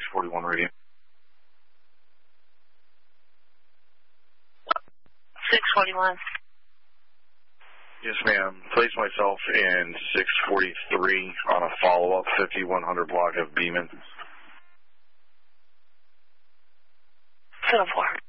641 radio. 641. Yes, ma'am. Place myself in 643 on a follow-up 5100 block of Beeman. 7-4.